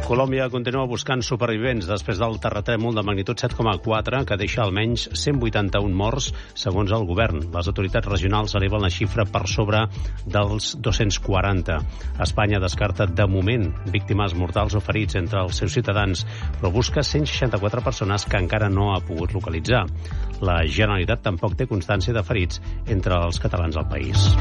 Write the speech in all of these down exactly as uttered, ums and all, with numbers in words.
Colòmbia continua buscant supervivents després del terratrèmol de magnitud set coma quatre que deixa almenys cent vuitanta-un morts, segons el govern. Les autoritats regionals eleven la xifra per sobre dels dos-cents quaranta. Espanya descarta de moment víctimes mortals o ferits entre els seus ciutadans, però busca cent seixanta-quatre persones que encara no ha pogut localitzar. La Generalitat tampoc té constància de ferits entre els catalans al país.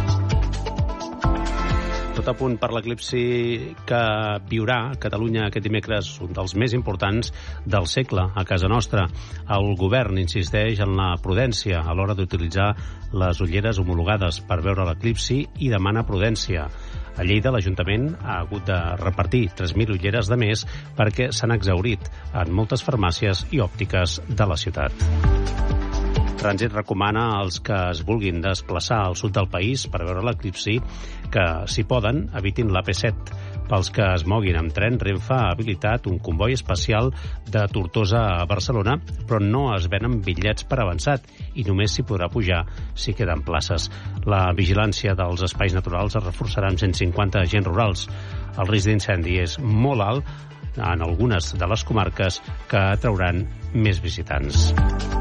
Tot a punt per l'eclipsi que viurà Catalunya aquest dimecres, un dels més importants del segle a casa nostra. El govern insisteix en la prudència a l'hora d'utilitzar les ulleres homologades per veure l'eclipsi i demana prudència. A Lleida, l'Ajuntament ha hagut de repartir tres mil ulleres de més perquè s'han exhaurit en moltes farmàcies i òptiques de la ciutat. Trànsit recomana als que es vulguin desplaçar al sud del país per veure l'eclipsi que, si poden, evitin l'A P set. Pels que es moguin amb tren, Renfe ha habilitat un comboi especial de Tortosa a Barcelona, però no es venen bitllets per avançat i només s'hi podrà pujar si queden places. La vigilància dels espais naturals es reforçarà amb cent cinquanta agents rurals. El risc d'incendi és molt alt en algunes de les comarques que atrauran més visitants.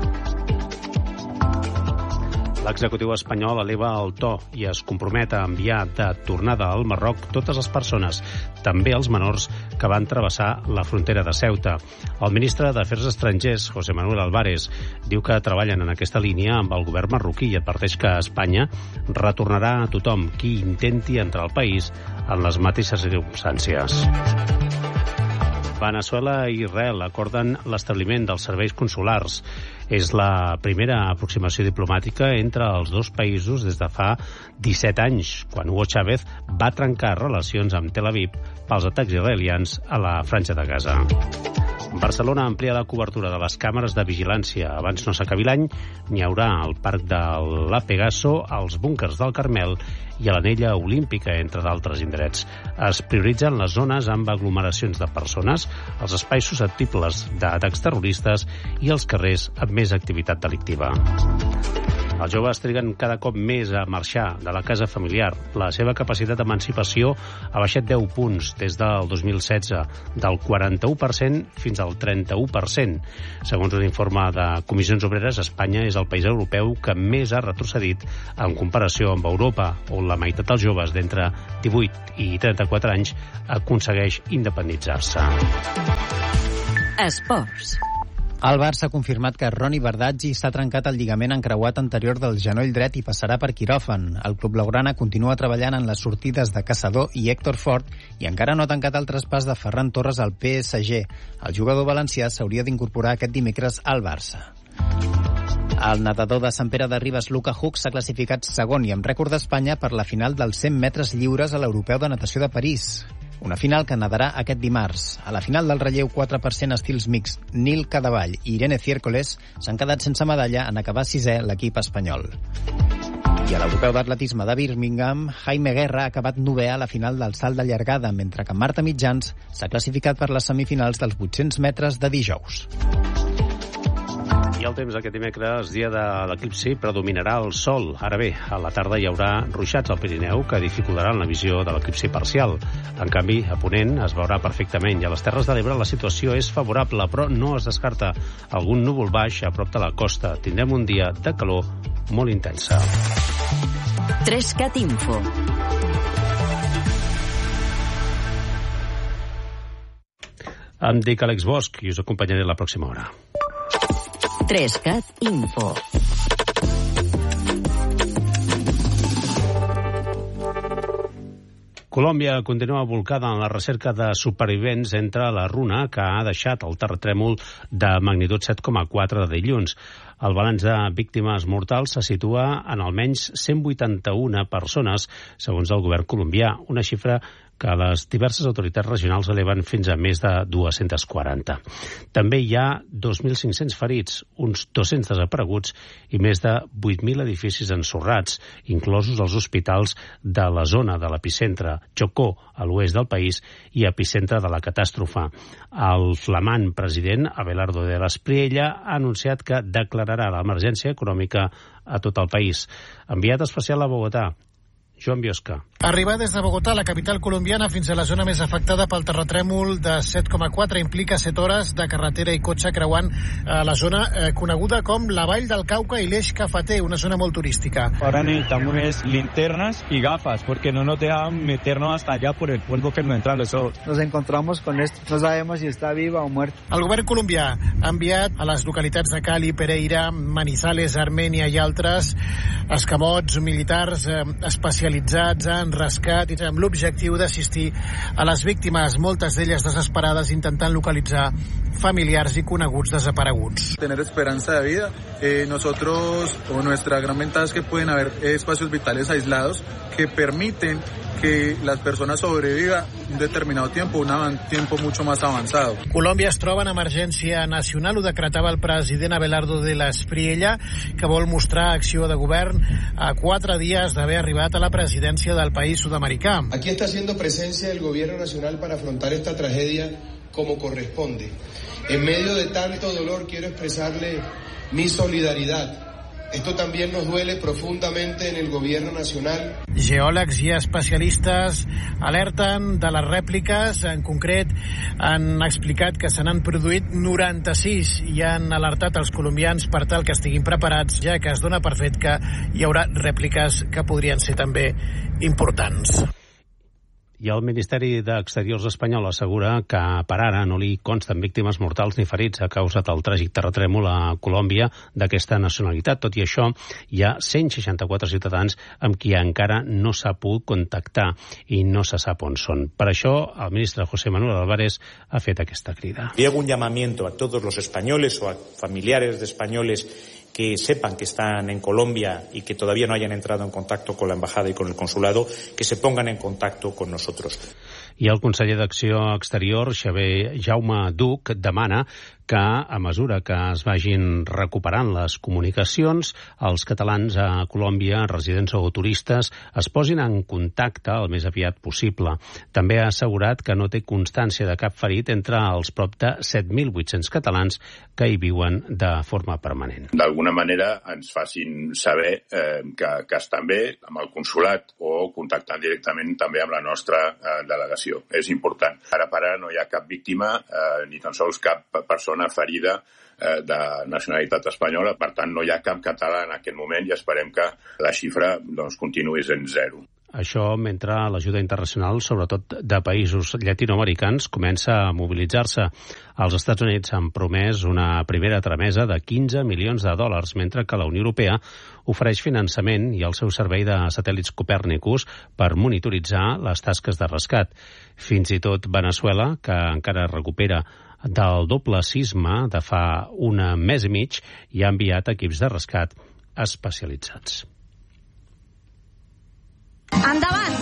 L'executiu espanyol eleva el to i es compromet a enviar de tornada al Marroc totes les persones, també els menors, que van travessar la frontera de Ceuta. El ministre d'Afers Estrangers, José Manuel Álvarez, diu que treballen en aquesta línia amb el govern marroquí i adverteix que Espanya retornarà a tothom qui intenti entrar al país en les mateixes circumstàncies. Veneçuela i Israel acorden l'establiment dels serveis consulars. És la primera aproximació diplomàtica entre els dos països des de fa disset anys, quan Hugo Chávez va trencar relacions amb Tel Aviv pels atacs israelians a la Franja de Gaza. Barcelona amplia la cobertura de les càmeres de vigilància. Abans no s'acabi l'any, n'hi haurà al parc de la Pegaso, als búnkers del Carmel i a l'anella olímpica, entre d'altres indrets. Es prioritzen les zones amb aglomeracions de persones, els espais susceptibles d'atacs terroristes i els carrers amb més activitat delictiva. Els joves triguen cada cop més a marxar de la casa familiar. La seva capacitat d'emancipació ha baixat deu punts des del dos mil setze, del quaranta-u per cent fins al trenta-u per cent. Segons un informe de Comissions Obreres, Espanya és el país europeu que més ha retrocedit en comparació amb Europa, on la meitat dels joves d'entre divuit i trenta-quatre anys aconsegueix independitzar-se. Esports. El Barça ha confirmat que Roni Bardaggi s'ha trencat el lligament encreuat anterior del genoll dret i passarà per quiròfan. El club blaugrana continua treballant en les sortides de Caçador i Héctor Fort i encara no ha tancat el traspàs de Ferran Torres al P S G. El jugador valencià s'hauria d'incorporar aquest dimecres al Barça. El nedador de Sant Pere de Ribes, Luca Hug, s'ha classificat segon i amb rècord d'Espanya per la final dels cent metres lliures a l'Europeu de Natació de París. Una final que nedarà aquest dimarts. A la final del relleu quatre per cent estils mix, Nil Cadavall i Irene Ciércoles s'han quedat sense medalla en acabar sisè l'equip espanyol. I a l'Europeu d'Atletisme de Birmingham, Jaime Guerra ha acabat novè a la final del salt de llargada, mentre que Marta Mitjans s'ha classificat per les semifinals dels vuit-cents metres de dijous. I el temps aquest dimecres, dia de l'eclipsi, predominarà el sol. Ara bé, a la tarda hi haurà ruixats al Pirineu que dificultaran la visió de l'eclipsi parcial. En canvi, a Ponent es veurà perfectament i a les Terres de l'Ebre la situació és favorable, però no es descarta algun núvol baix a prop de la costa. Tindrem un dia de calor molt intensa. Trescat Info. Em dic Àlex Bosch i us acompanyaré la pròxima hora. Trescat Info. Colòmbia continua volcada en la recerca de supervivents entre la runa que ha deixat el terratrèmol de magnitud set coma quatre de dilluns. El balanç de víctimes mortals se situa en almenys cent vuitanta-una persones, segons el govern colombià, una xifra que les diverses autoritats regionals eleven fins a més de dos-cents quaranta. També hi ha dos mil cinc-cents ferits, uns dos-cents desapareguts i més de vuit mil edificis ensorrats, inclosos els hospitals de la zona de l'epicentre, Chocó, a l'oest del país, i epicentre de la catàstrofe. El flamant president, Abelardo de l'Espriella, ha anunciat que declararà l'emergència econòmica a tot el país. Enviat especial a Bogotà, Joan Biosca. Arribar des de Bogotà, la capital colombiana, fins a la zona més afectada pel terratrèmol de set coma quatre implica set hores de carretera i cotxe creuant eh, la zona eh, coneguda com la Vall del Cauca i l'Eix Cafeter, una zona molt turística. Ahora necesitamos linternas y gafas, porque no nos dejan meternos hasta allá por el polvo que nos entra a los ojos. Nos encontramos con esto, no sabemos si está viva o muerta. El govern colombià ha enviat a les localitats de Cali, Pereira, Manizales, Armènia i altres escamots militars eh, especialitzats en rescat i amb l'objectiu d'assistir a les víctimes, moltes d'elles desesperades, intentant localitzar familiars i coneguts desapareguts. Tener esperanza de vida. Eh, nosotros, o nuestra gran ventaja es que pueden haber espacios vitales aislados que permiten que las personas sobrevivan un determinado tiempo, un tiempo mucho más avanzado. Colòmbia es troba en emergència nacional, ho decretava el president Abelardo de la Espriella, que vol mostrar acció de govern a quatre dies d'haver arribat a la presidència del país sud-americà. Aquí está haciendo presencia el gobierno nacional para afrontar esta tragedia como corresponde. En medio de tanto dolor quiero expresarle mi solidaridad. Esto también nos duele profundamente en el gobierno nacional. Geòlegs i especialistes alerten de les rèpliques. En concret, han explicat que se n'han produït noranta-sis i han alertat els colombians per tal que estiguin preparats, ja que es dona per fet que hi haurà rèpliques que podrien ser també importants. I el Ministeri d'Exteriors espanyol assegura que per ara no li consten víctimes mortals ni ferits a causa del tràgic terratrèmol a Colòmbia d'aquesta nacionalitat. Tot i això, hi ha cent seixanta-quatre ciutadans amb qui encara no s'ha pogut contactar i no se sap on són. Per això, el ministre José Manuel Álvarez ha fet aquesta crida. Y hago un llamamiento a todos los españoles o a familiares de españoles que sepan que están en Colombia y que todavía no hayan entrado en contacto con la embajada y con el consulado, que se pongan en contacto con nosotros. I el conseller d'Acció Exterior, Xavier Jaume Duch, demana que, a mesura que es vagin recuperant les comunicacions, els catalans a Colòmbia, residents o turistes, es posin en contacte el més aviat possible. També ha assegurat que no té constància de cap ferit entre els prop de set mil vuit-cents catalans que hi viuen de forma permanent. D'alguna manera ens facin saber eh, que, que estan bé amb el consulat o contactant directament també amb la nostra eh, delegació. És important. Ara per ara no hi ha cap víctima eh, ni tan sols cap persona ferida eh, de nacionalitat espanyola. Per tant, no hi ha cap català en aquest moment i esperem que la xifra doncs, continuï sent zero. Això mentre l'ajuda internacional, sobretot de països llatinoamericans, comença a mobilitzar-se. Els Estats Units han promès una primera tramesa de quinze milions de dòlars, mentre que la Unió Europea ofereix finançament i el seu servei de satèl·lits Copèrnicus per monitoritzar les tasques de rescat. Fins i tot Veneçuela, que encara recupera del doble sisme de fa un mes i mig, i ha enviat equips de rescat especialitzats. Endavant!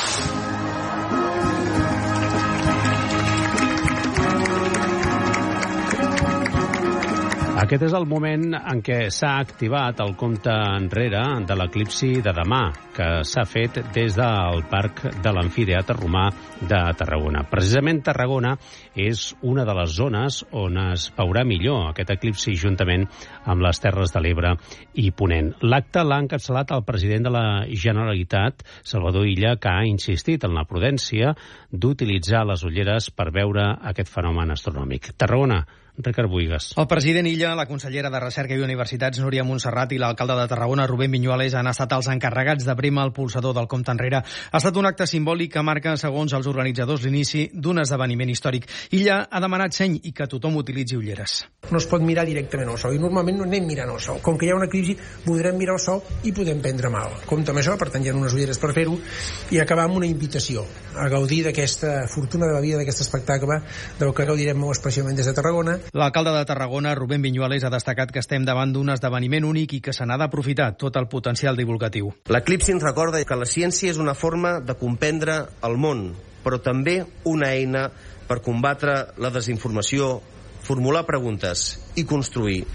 Aquest és el moment en què s'ha activat el compte enrere de l'eclipsi de demà, que s'ha fet des del Parc de l'Amfiteatre Romà de Tarragona. Precisament Tarragona és una de les zones on es veurà millor aquest eclipsi juntament amb les Terres de l'Ebre i Ponent. L'acte l'ha encapçalat el president de la Generalitat, Salvador Illa, que ha insistit en la prudència d'utilitzar les ulleres per veure aquest fenomen astronòmic. Tarragona, Ricard Buigas. El president Illa, la consellera de Recerca i Universitats, Núria Montserrat, i l'alcalde de Tarragona, Rubén Viñuales, han estat els encarregats de primar el pulsador del compte enrere. Ha estat un acte simbòlic que marca, segons els organitzadors, l'inici d'un esdeveniment històric. Illa ha demanat seny i que tothom utilitzi ulleres. No es pot mirar directament al sol i normalment no anem mirant al sol. Com que hi ha una eclipsi, podrem mirar al sol i podem prendre mal. Compte amb això, per tant hi ha unes ulleres per fer-ho, i acabar amb una invitació a gaudir d'aquesta fortuna de la vida, d'aquest espectacle, del que gaudirem molt especialment des de Tarragona. L'alcalde de Tarragona, Rubén Viñuales, ha destacat que estem davant d'un esdeveniment únic i que se n'ha d'aprofitar tot el potencial divulgatiu. L'eclipsi ens recorda que la ciència és una forma de comprendre el món, però també una eina per combatre la desinformació, formular preguntes i construir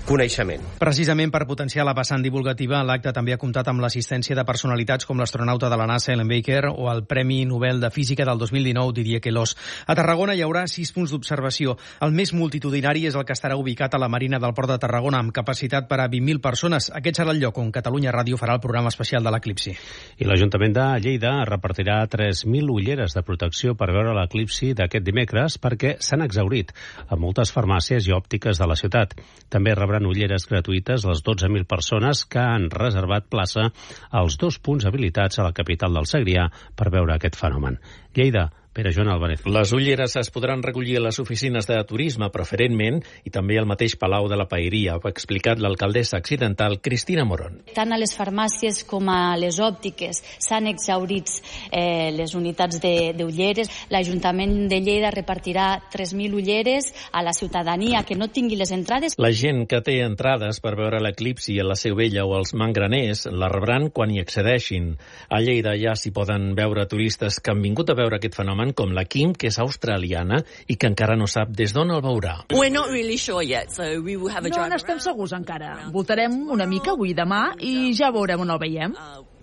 coneixement. Precisament per potenciar la vessant divulgativa, l'acte també ha comptat amb l'assistència de personalitats com l'astronauta de la NASA Ellen Baker o el Premi Nobel de Física del dos mil dinou Didier Queloz. A Tarragona hi haurà sis punts d'observació. El més multitudinari és el que estarà ubicat a la Marina del Port de Tarragona, amb capacitat per a vint mil persones. Aquest serà el lloc on Catalunya Ràdio farà el programa especial de l'eclipsi. I l'Ajuntament de Lleida repartirà tres mil ulleres de protecció per veure l'eclipsi d'aquest dimecres perquè s'han exhaurit a moltes farmàcies i òptiques de la ciutat. També rebran ulleres gratuïtes les dotze mil persones que han reservat plaça als dos punts habilitats a la capital del Segrià per veure aquest fenomen. Lleida, Pere Joan Álvarez. Les ulleres es podran recollir a les oficines de turisme, preferentment, i també al mateix Palau de la Paeria, ho ha explicat l'alcaldessa accidental Cristina Morón. Tant a les farmàcies com a les òptiques s'han exhaurit eh, les unitats d'ulleres. L'Ajuntament de Lleida repartirà tres mil ulleres a la ciutadania que no tingui les entrades. La gent que té entrades per veure l'eclipsi a la Seu Vella o als Mangraners la rebran quan hi accedeixin. A Lleida ja s'hi poden veure turistes que han vingut a veure aquest fenomen, com la Kim, que és australiana i que encara no sap des d'on el veurà. No n'estem segurs encara. Votarem una mica avui i demà i ja veurem on el veiem.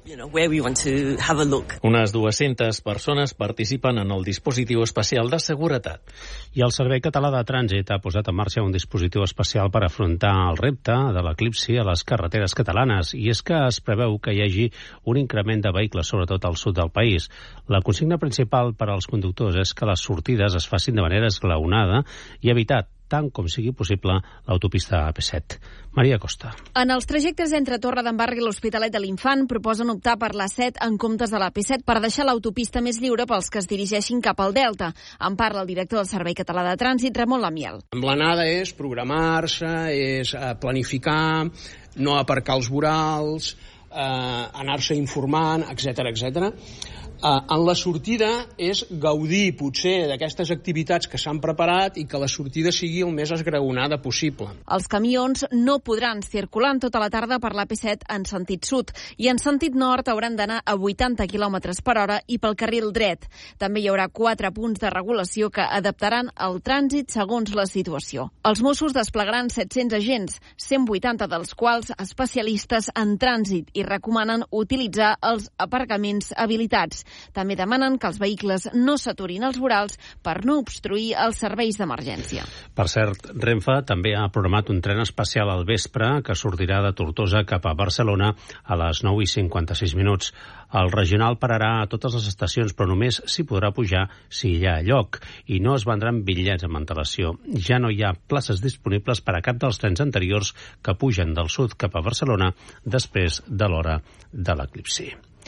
Unes dues-centes persones participen en el dispositiu especial de seguretat. I el Servei Català de Trànsit ha posat en marxa un dispositiu especial per afrontar el repte de l'eclipsi a les carreteres catalanes, i és que es preveu que hi hagi un increment de vehicles, sobretot al sud del país. La consigna principal per als conductors és que les sortides es facin de manera esglaonada i evitar tant com sigui possible l'autopista A P set. Maria Costa. En els trajectes entre Torredembarra i l'Hospitalet de l'Infant proposen optar per l'A set en comptes de l'A P set per deixar l'autopista més lliure pels que es dirigeixin cap al Delta. En parla el director del Servei Català de Trànsit, Ramon Lamiel. Amb l'anada és programar-se, és planificar, no aparcar els vorals, eh, anar-se informant, etcètera, etcètera. Uh, en la sortida és gaudir potser d'aquestes activitats que s'han preparat i que la sortida sigui el més esgraonada possible. Els camions no podran circular en tota la tarda per l'A P set en sentit sud i en sentit nord hauran d'anar a vuitanta quilòmetres per hora i pel carril dret. També hi haurà quatre punts de regulació que adaptaran el trànsit segons la situació. Els Mossos desplegaran set-cents agents, cent vuitanta dels quals especialistes en trànsit, i recomanen utilitzar els aparcaments habilitats. També demanen que els vehicles no s'aturin als vorals per no obstruir els serveis d'emergència. Per cert, Renfe també ha programat un tren especial al vespre que sortirà de Tortosa cap a Barcelona a les nou i cinquanta-sis minuts. El regional pararà a totes les estacions, però només s'hi podrà pujar si hi ha lloc, i no es vendran bitllets amb antelació. Ja no hi ha places disponibles per a cap dels trens anteriors que pugen del sud cap a Barcelona després de l'hora de l'eclipsi.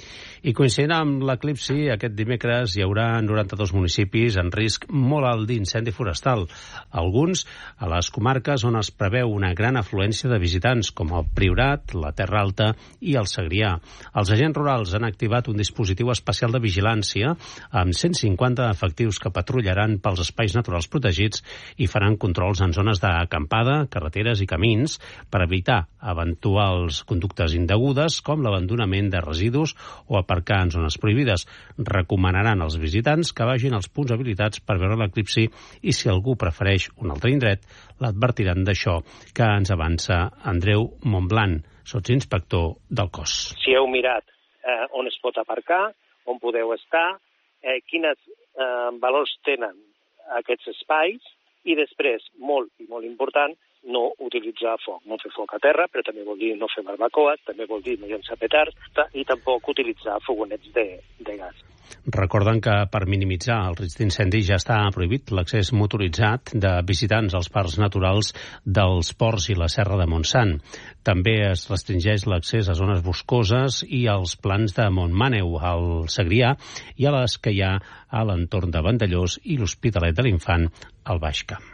I coincidint amb l'eclipsi, aquest dimecres hi haurà noranta-dos municipis en risc molt alt d'incendi forestal. Alguns a les comarques on es preveu una gran afluència de visitants, com el Priorat, la Terra Alta i el Segrià. Els agents rurals han activat un dispositiu especial de vigilància amb cent cinquanta efectius que patrullaran pels espais naturals protegits i faran controls en zones d'acampada, carreteres i camins per evitar eventuals conductes indegudes com l'abandonament de residus o aparcar en zones prohibides. Recomanaran als visitants que vagin als punts habilitats per veure l'eclipsi i, si algú prefereix un altre indret, l'advertiran d'això, que ens avança Andreu Montblanc, sotsinspector del cos. Si heu mirat eh, on es pot aparcar, on podeu estar, eh, quines eh, valors tenen aquests espais, i després, molt i molt important, no utilitzar foc, no fer foc a terra, però també vol dir no fer barbacoes, també vol dir no llançar petards i tampoc utilitzar fogonets de, de gas. Recorden que per minimitzar el risc d'incendi ja està prohibit l'accés motoritzat de visitants als parcs naturals dels Ports i la Serra de Montsant. També es restringeix l'accés a zones boscoses i als plans de Montmàneu, al Segrià, i a les que hi ha a l'entorn de Vandellós i l'Hospitalet de l'Infant, al Baix Camp.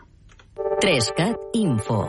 tres cat Info.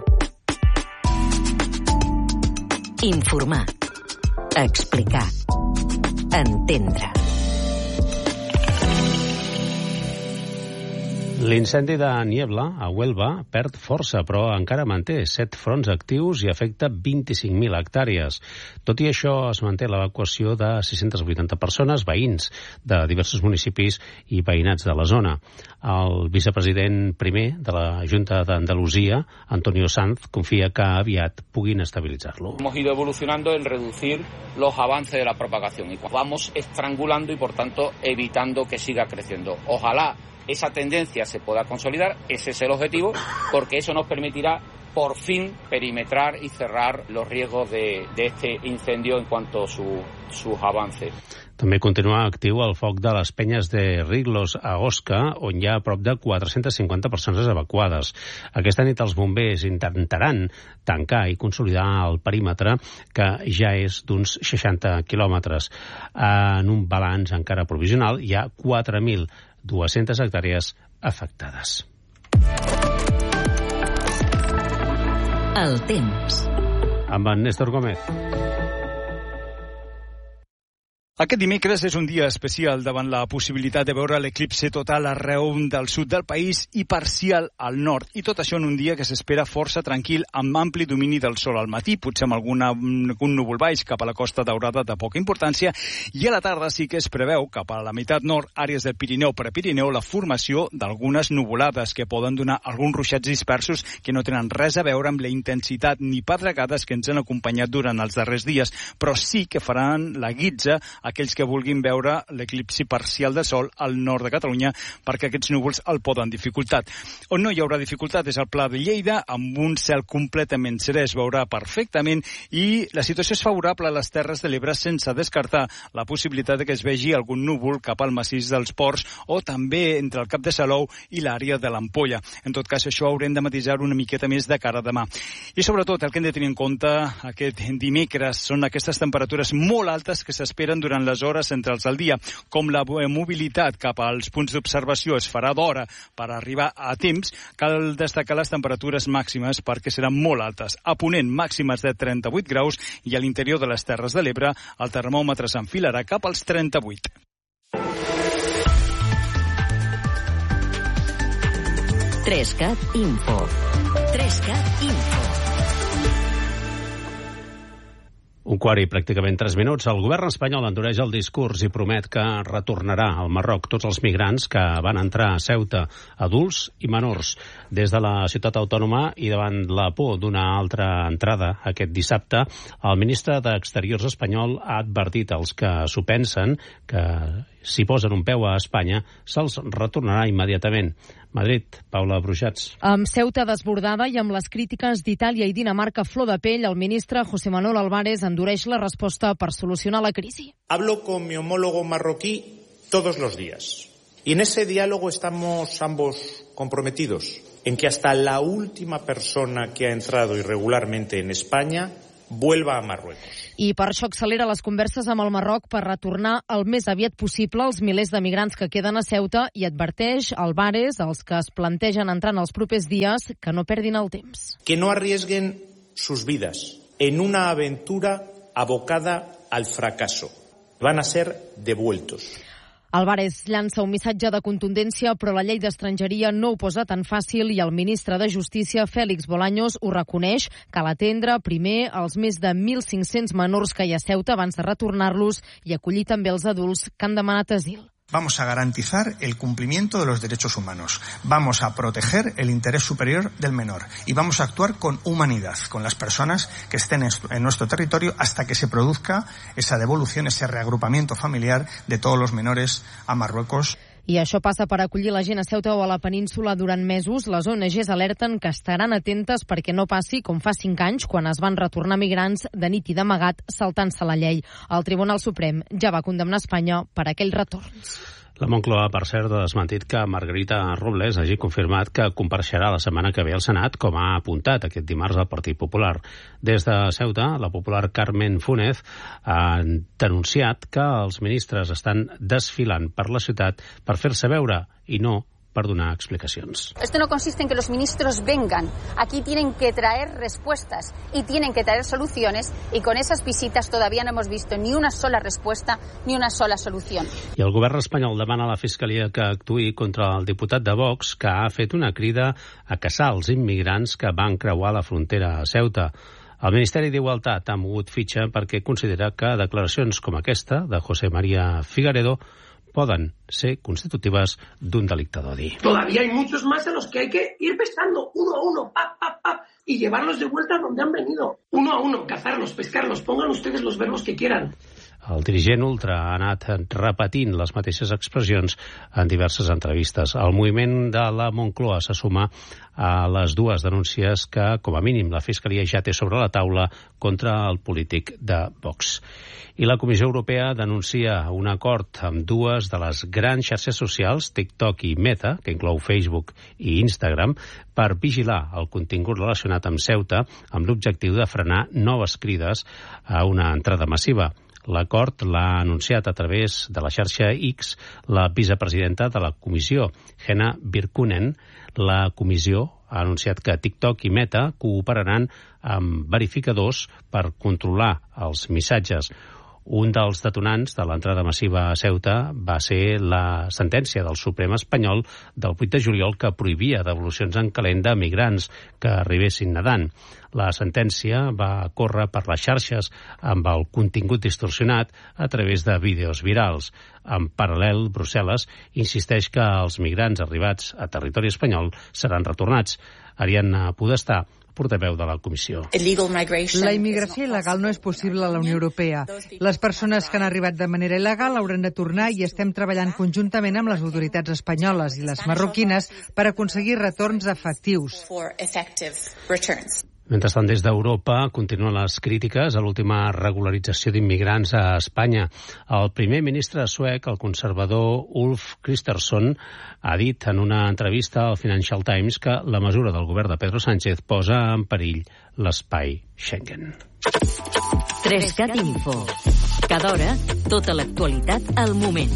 Informar. Explicar. Entendre. L'incendi de Niebla, a Huelva, perd força, però encara manté set fronts actius i afecta vint-i-cinc mil hectàrees. Tot i això, es manté l'evacuació de sis-centes vuitanta persones, veïns de diversos municipis i veïnats de la zona. El vicepresident primer de la Junta d'Andalusia, Antonio Sanz, confia que aviat puguin estabilitzar-lo. Hemos ido evolucionando en reducir los avances de la propagación y vamos estrangulando y, por tanto, evitando que siga creciendo. Ojalá esa tendencia se pueda consolidar, ese es el objetivo, porque eso nos permitirá por fin perimetrar y cerrar los riesgos de, de este incendio en cuanto a su, sus avances. També continua actiu el foc de les penyes de Riglos a Osca, on hi ha prop de quatre-centes cinquanta persones evacuades. Aquesta nit els bombers intentaran tancar i consolidar el perímetre, que ja és d'uns seixanta quilòmetres. En un balanç encara provisional, hi ha quatre mil dues-centes hectàrees afectades. El temps. Amb en Néstor Gómez. Aquest dimecres és un dia especial davant la possibilitat de veure l'eclipsi total arreu del sud del país i parcial al nord. I tot això en un dia que s'espera força tranquil, amb ampli domini del sol al matí, potser amb alguna, algun núvol baix cap a la Costa Daurada de poca importància, i a la tarda sí que es preveu cap a la meitat nord, àrees del Pirineu per a Pirineu, la formació d'algunes nuvolades que poden donar alguns ruixats dispersos que no tenen res a veure amb la intensitat ni pedregades que ens han acompanyat durant els darrers dies, però sí que faran la guitza aquells que vulguin veure l'eclipsi parcial de sol al nord de Catalunya, perquè aquests núvols el poden dificultar. On no hi haurà dificultat és al Pla de Lleida, amb un cel completament serè, es veurà perfectament, i la situació és favorable a les Terres de l'Ebre, sense descartar la possibilitat de que es vegi algun núvol cap al massís dels Ports o també entre el Cap de Salou i l'àrea de l'Ampolla. En tot cas, això haurem de matisar una miqueta més de cara a demà. I sobretot, el que hem de tenir en compte aquest dimecres són aquestes temperatures molt altes que s'esperen durant les hores centrals del dia. Com la mobilitat cap als punts d'observació es farà d'hora per arribar a temps, cal destacar les temperatures màximes perquè seran molt altes. A Ponent, màximes de trenta-vuit graus, i a l'interior de les Terres de l'Ebre el termòmetre s'enfilarà cap als trenta-vuit. Trescat Info. Trescat Info. Un quart i pràcticament tres minuts. El govern espanyol endureix el discurs i promet que retornarà al Marroc tots els migrants que van entrar a Ceuta, adults i menors. Des de la ciutat autònoma i davant la por d'una altra entrada aquest dissabte, el ministre d'Exteriors espanyol ha advertit als que s'ho pensen que si posen un peu a Espanya se'ls retornarà immediatament. Madrid, Paula Brujats. Amb Ceuta desbordada i amb les crítiques d'Itàlia i Dinamarca a flor de pell, el ministre José Manuel Álvarez endureix la resposta per solucionar la crisi. Hablo con mi homólogo marroquí todos los días. Y en ese diálogo estamos ambos comprometidos en que hasta la última persona que ha entrado irregularmente en España vuelva a Marruecos. I per això accelera les converses amb el Marroc per retornar el més aviat possible els milers de migrants que queden a Ceuta i adverteix Álvarez als que es plantegen entrar en els propers dies que no perdin el temps. Que no arriesguen sus vidas en una aventura abocada al fracaso. Van a ser devueltos. Álvarez llança un missatge de contundència, però la llei d'estrangeria no ho posa tan fàcil i el ministre de Justícia, Félix Bolaños, ho reconeix. Cal atendre primer els més de mil cinc-cents menors que hi ha a Ceuta abans de retornar-los i acollir també els adults que han demanat asil. Vamos a garantizar el cumplimiento de los derechos humanos. Vamos a proteger el interés superior del menor. Y vamos a actuar con humanidad con las personas que estén en nuestro territorio hasta que se produzca esa devolución, ese reagrupamiento familiar de todos los menores a Marruecos. I això passa per acollir la gent a Ceuta o a la península durant mesos. Les O N Ges alerten que estaran atentes perquè no passi com fa cinc anys, quan es van retornar migrants de nit i d'amagat saltant-se la llei. El Tribunal Suprem ja va condemnar Espanya per aquells retorns. La Moncloa, per cert, ha desmentit que Margarita Robles hagi confirmat que compareixerà la setmana que ve al Senat, com ha apuntat aquest dimarts al Partit Popular. Des de Ceuta, la popular Carmen Funes ha denunciat que els ministres estan desfilant per la ciutat per fer-se veure i no per donar explicacions. Esto no consiste en que los ministros vengan. Aquí tienen que traer respuestas y tienen que traer soluciones, y con esas visitas todavía no hemos visto ni una sola respuesta ni una sola solución. I el govern espanyol demana a la Fiscalia que actuï contra el diputat de Vox que ha fet una crida a caçar els immigrants que van creuar la frontera a Ceuta. El Ministeri d'Igualtat ha mogut fitxa perquè considera que declaracions com aquesta de José María Figaredo poden ser constitutivas d'un delicte d'odi. Todavía hay muchos más a los que hay que ir pescando uno a uno, pap, pap, pap, y llevarlos de vuelta donde han venido. Uno a uno, cazarlos, pescarlos, pongan ustedes los verbos que quieran. El dirigent ultra ha anat repetint les mateixes expressions en diverses entrevistes. El moviment de la Moncloa se suma a les dues denúncies que, com a mínim, la Fiscalia ja té sobre la taula contra el polític de Vox. I la Comissió Europea denuncia un acord amb dues de les grans xarxes socials, TikTok i Meta, que inclou Facebook i Instagram, per vigilar el contingut relacionat amb Ceuta amb l'objectiu de frenar noves crides a una entrada massiva. L'acord l'ha anunciat a través de la xarxa X la vicepresidenta de la Comissió, Henna Virkkunen. La Comissió ha anunciat que TikTok i Meta cooperaran amb verificadors per controlar els missatges. Un dels detonants de l'entrada massiva a Ceuta va ser la sentència del Suprem espanyol del vuit de juliol que prohibia devolucions en calent de migrants que arribessin nedant. La sentència va córrer per les xarxes amb el contingut distorsionat a través de vídeos virals. En paral·lel, Brussel·les insisteix que els migrants arribats a territori espanyol seran retornats. Ariadna Podestà, portaveu de la Comissió. La immigració il·legal no és possible a la Unió Europea. Les persones que han arribat de manera il·legal hauran de tornar i estem treballant conjuntament amb les autoritats espanyoles i les marroquines per aconseguir retorns efectius. Mentrestant, des d'Europa continuen les crítiques a l'última regularització d'immigrants a Espanya. El primer ministre suec, el conservador Ulf Kristersson, ha dit en una entrevista al Financial Times que la mesura del govern de Pedro Sánchez posa en perill l'espai Schengen. Trescat Info. Cada hora, tota l'actualitat al moment.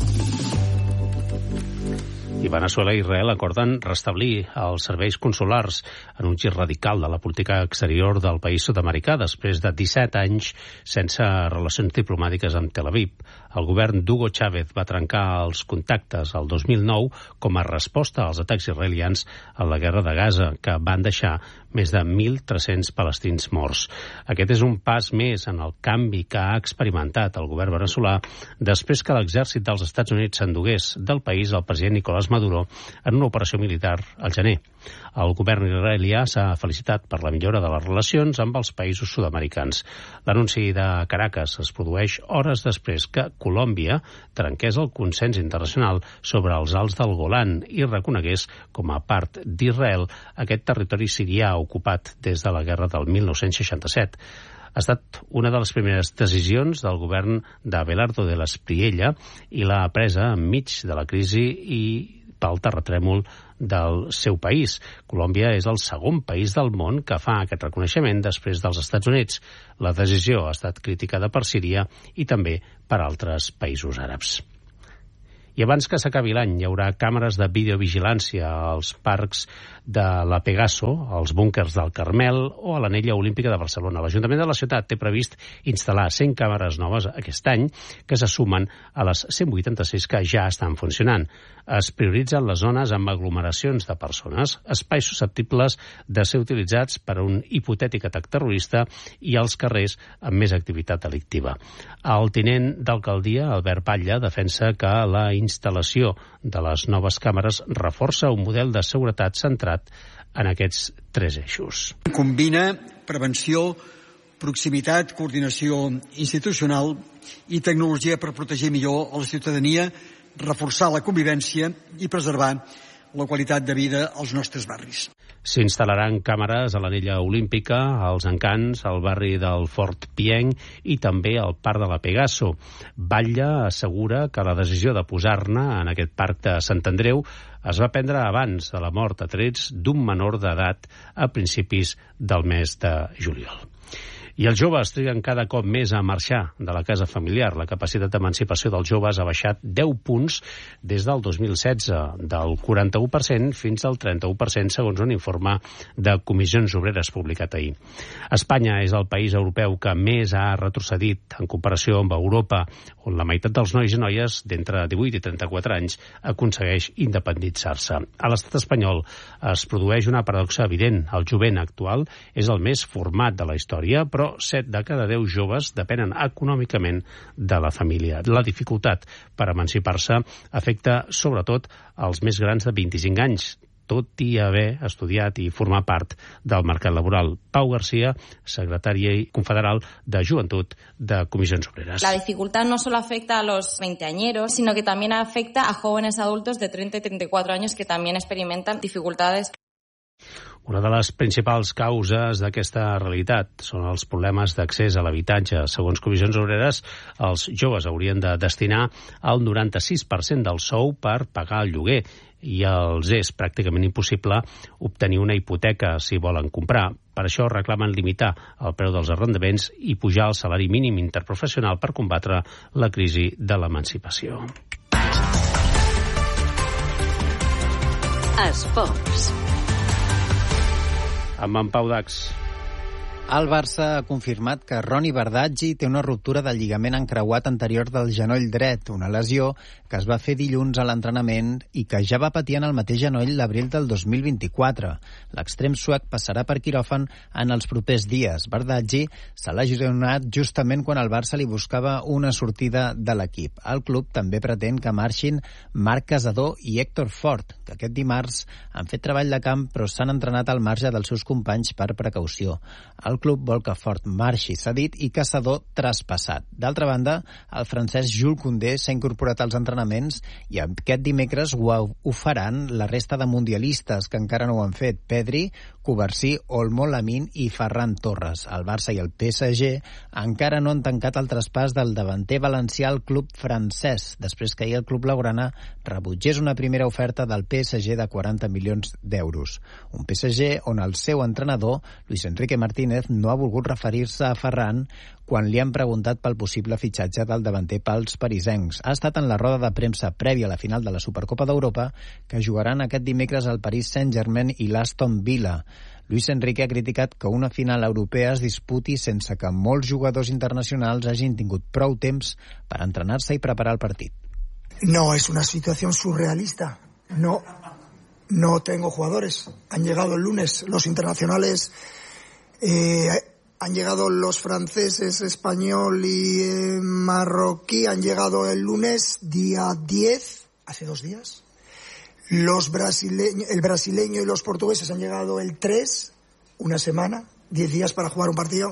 I Veneçuela i Israel acorden restablir els serveis consulars en un gir radical de la política exterior del país sud-americà després de disset anys sense relacions diplomàtiques amb Tel Aviv. El govern d'Hugo Chávez va trencar els contactes el dos mil nou com a resposta als atacs israelians a la guerra de Gaza, que van deixar més de mil tres-cents palestins morts. Aquest és un pas més en el canvi que ha experimentat el govern veneçolà després que l'exèrcit dels Estats Units s'endugués del país el president Nicolás Maduro en una operació militar al gener. El govern israelià s'ha felicitat per la millora de les relacions amb els països sud-americans. L'anunci de Caracas es produeix hores després que Colòmbia trenqués el consens internacional sobre els Alts del Golan i reconegués com a part d'Israel aquest territori sirià ocupat des de la guerra del mil nou-cents seixanta-set. Ha estat una de les primeres decisions del govern d'Abelardo de l'Espriella i l'ha presa enmig de la crisi i pel terratrèmol del seu país. Colòmbia és el segon país del món que fa aquest reconeixement després dels Estats Units. La decisió ha estat criticada per Síria i també per altres països àrabs. I abans que s'acabi l'any hi haurà càmeres de videovigilància als parcs de la Pegaso, als búnkers del Carmel o a l'Anella Olímpica de Barcelona. L'Ajuntament de la ciutat té previst instal·lar cent càmeres noves aquest any que se sumen a les cent vuitanta-sis que ja estan funcionant. Es prioritzen les zones amb aglomeracions de persones, espais susceptibles de ser utilitzats per a un hipotètic atac terrorista i els carrers amb més activitat delictiva. El tinent d'alcaldia, Albert Batlle, defensa que la instal·lació de les noves càmeres reforça un model de seguretat centrat en aquests tres eixos. Combina prevenció, proximitat, coordinació institucional i tecnologia per protegir millor a la ciutadania, reforçar la convivència i preservar la qualitat de vida als nostres barris. S'instal·laran càmeres a l'Anella Olímpica, als Encants, al barri del Fort Pienc i també al Parc de la Pegaso. Batlle assegura que la decisió de posar-ne en aquest parc de Sant Andreu es va prendre abans de la mort a trets d'un menor d'edat a principis del mes de juliol. I els joves triguen cada cop més a marxar de la casa familiar. La capacitat d'emancipació dels joves ha baixat deu punts des del dos mil setze, del quaranta-u per cent fins al trenta-u per cent, segons un informe de Comissions Obreres publicat ahir. Espanya és el país europeu que més ha retrocedit en comparació amb Europa, on la meitat dels nois i noies d'entre divuit i trenta-quatre anys aconsegueix independitzar-se. A l'estat espanyol es produeix una paradoxa evident. El jovent actual és el més format de la història, però set de cada deu joves depenen econòmicament de la família. La dificultat per emancipar-se afecta sobretot als més grans de vint-i-cinc anys, tot i haver estudiat i formar part del mercat laboral. Pau García, secretària confederal de Joventut de Comissions Obreras. La dificultad no solo afecta a los veinteañeros, sino que también afecta a jóvenes adultos de treinta y treinta y cuatro años que también experimentan dificultades. Una de les principals causes d'aquesta realitat són els problemes d'accés a l'habitatge. Segons Comissions Obreres, els joves haurien de destinar el noranta-sis per cent del sou per pagar el lloguer i els és pràcticament impossible obtenir una hipoteca si volen comprar. Per això reclamen limitar el preu dels arrendaments i pujar el salari mínim interprofessional per combatre la crisi de l'emancipació. Esports. Amb en Pau Dax. El Barça ha confirmat que Roni Bardaggi té una ruptura del lligament encreuat anterior del genoll dret, una lesió que es va fer dilluns a l'entrenament i que ja va patir en el mateix genoll l'abril del dos mil vint-i-quatre. L'extrem suec passarà per quiròfan en els propers dies. Bardaggi se l'ha lesionat justament quan el Barça li buscava una sortida de l'equip. El club també pretén que marxin Marc Casador i Héctor Fort, que aquest dimarts han fet treball de camp però s'han entrenat al marge dels seus companys per precaució. El club vol que Fort marxi cedit i Casador traspassat. D'altra banda, el francès Jules Koundé s'ha incorporat als entrenaments i aquest dimecres ho, ho faran la resta de mundialistes que encara no ho han fet: Pedri, Covarsí, Olmo, Lamine i Ferran Torres. El Barça i el P S G encara no han tancat el traspàs del davanter valencià al club francès, després que ahir el club blaugrana rebutgés una primera oferta del P S G de quaranta milions d'euros. Un P S G on el seu entrenador, Luis Enrique Martínez, no ha volgut referir-se a Ferran quan li han preguntat pel possible fitxatge del davanter pels parisencs. Ha estat en la roda de premsa prèvia a la final de la Supercopa d'Europa que jugaran aquest dimecres al Paris Saint-Germain i l'Aston Villa. Luis Enrique ha criticat que una final europea es disputi sense que molts jugadors internacionals hagin tingut prou temps per entrenar-se i preparar el partit. No, es una situación surrealista. No, no tengo jugadores. Han llegado el lunes los internacionales. Eh, han llegado los franceses, español y eh, marroquí, han llegado el lunes, día diez, hace dos días. Los brasileños, el brasileño y los portugueses han llegado el tres, una semana, diez días para jugar un partido.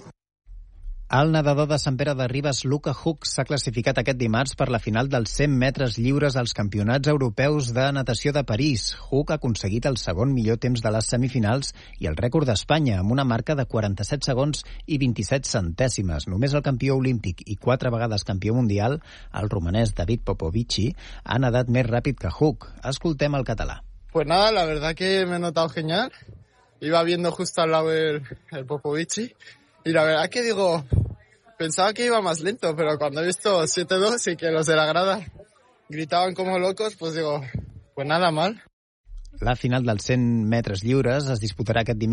El nedador de Sant Pere de Ribes, Luca Huck, s'ha classificat aquest dimarts per la final dels cent metres lliures als Campionats Europeus de Natació de París. Huck ha aconseguit el segon millor temps de les semifinals i el rècord d'Espanya, amb una marca de quaranta-set segons i vint-i-set centèsimes. Només el campió olímpic i quatre vegades campió mundial, el romanès David Popovici, ha nedat més ràpid que Huck. Escoltem el català. Pues nada, la verdad que me he notado genial. Iba viendo justo al lado el, el Popovici. Y la verdad que digo, pensaba que iba más lento, pero cuando he visto siete dos y que los de la grada gritaban como locos, pues digo, pues nada mal. La final dels cent metres lliures es disputarà aquest dimecres